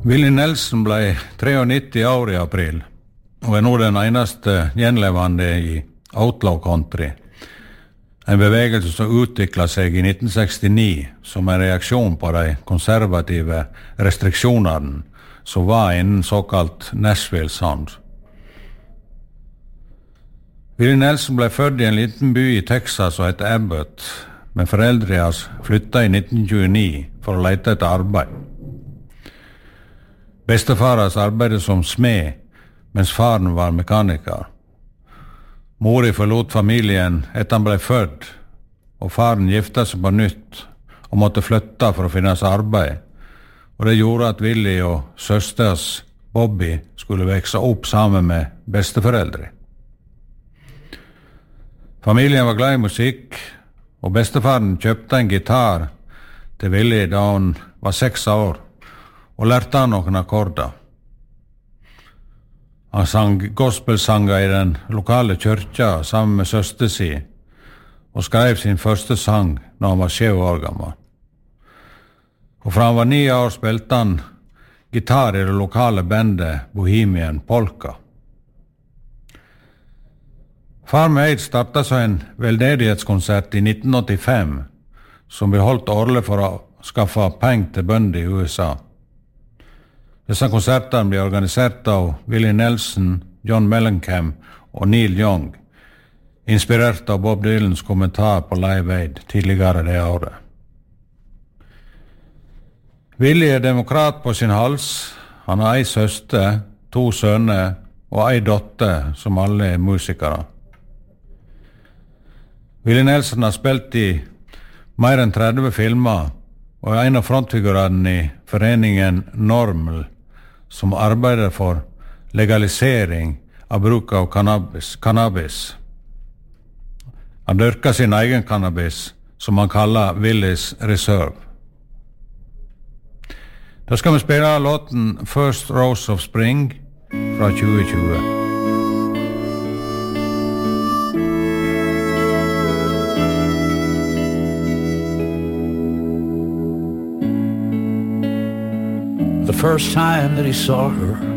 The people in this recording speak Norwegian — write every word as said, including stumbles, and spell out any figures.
Willie Nelson ble nittiotre år i april, og er nå den eneste gjenlevende i Outlaw Country, en bevegelse som utviklet seg i nitten sekstini som en reaksjon på de konservative restriksjonene som var innen såkalt Nashville Sound. Willie Nelson ble født i en liten by i Texas og het Abbott, men foreldre hans flyttet i nitten tjueni for å lete etter arbeid. Bestefar hans arbeidet som smed, mens faren var mekaniker. Mori forlot familien etter han ble født, og faren giftet seg på nytt og måtte flytte for å finne seg arbeid, og det gjorde at Willie og søsters Bobby skulle vokse opp sammen med besteforeldre. Familien var glad i musikk, og bestefaren kjøpte en gitar til Willie da han var seks år, og lærte han noen akkorder. Han sang gospelsanger i den lokale kyrkja sammen med søster si, og skrev sin første sang når han var sju år gammel. Og fra han var ni år spilte han gitar i det lokale bandet Bohemian Polka. Farm Aid startet så en veldedighetskonsert i nitten åttifem, som ble holdt årlig for å skaffe penger til bønder i U S A. Disse konsertene ble organisert av Willie Nelson, John Mellencamp og Neil Young, inspirert av Bob Dylans kommentar på Live Aid tidligere det året. Willie er demokrat på sin hals. Han har ei søster, to sønner og ei dotter som alle er musikere. Willie Nelson har spilt i mer enn tretti filmer og er en av frontfigurene i foreningen Normal, som arbeider for legalisering av bruk av cannabis. cannabis. Han dyrker sin egen cannabis, som han kaller Willie's Reserve. Da skal vi spille låten First Rose of Spring fra tjue tjue. The first time that he saw her,